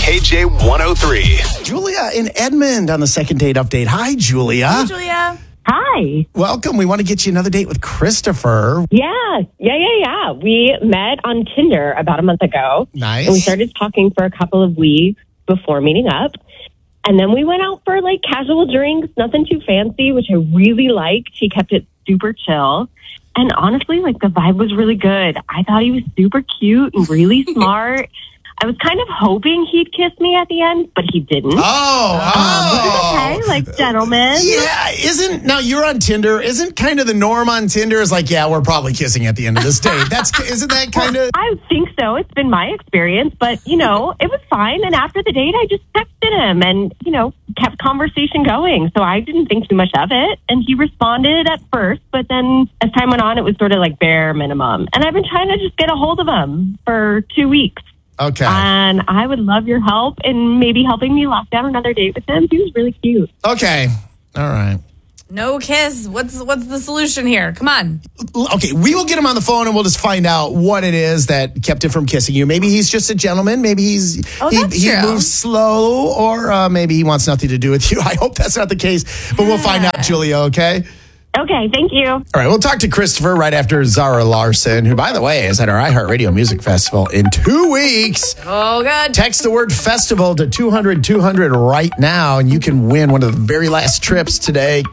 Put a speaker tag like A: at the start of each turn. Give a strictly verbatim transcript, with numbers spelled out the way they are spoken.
A: K J one oh three.
B: Julia in Edmond on the second date update. Hi, Julia.
C: Hey, Julia.
D: Hi.
B: Welcome. We want to get you another date with Christopher.
D: Yeah, yeah, yeah, yeah. We met on Tinder about a month ago.
B: Nice.
D: And we started talking for a couple of weeks before meeting up. And then we went out for like casual drinks, nothing too fancy, which I really liked. He kept it super chill. And honestly, like the vibe was really good. I thought he was super cute and really smart. I was kind of hoping he'd kiss me at the end, but he didn't.
B: Oh, oh.
D: Okay, like gentlemen.
B: Yeah, isn't, now you're on Tinder, isn't kind of the norm on Tinder is like, yeah, we're probably kissing at the end of this date. That's, isn't that kind of?
D: I think so. It's been my experience, but you know, it was fine. And after the date, I just texted him and, you know, kept conversation going. So I didn't think too much of it. And he responded at first, but then as time went on, it was sort of like bare minimum. And I've been trying to just get a hold of him for two weeks.
B: Okay.
D: And I would love your help in maybe helping me lock down another date with him. He was really cute.
B: Okay. All right.
C: No kiss. What's what's the solution here? Come on.
B: Okay, we will get him on the phone and we'll just find out what it is that kept him from kissing you. Maybe he's just a gentleman. Maybe he's
C: Oh,
B: he,
C: that's
B: he
C: true.
B: moves slow, or uh, maybe he wants nothing to do with you. I hope that's not the case, but we'll find out, Julia. Okay.
D: Okay, thank you.
B: All right, we'll talk to Christopher right after Zara Larson, who, by the way, is at our iHeartRadio Music Festival in two weeks.
C: Oh, good.
B: Text the word festival to two hundred two hundred right now, and you can win one of the very last trips today.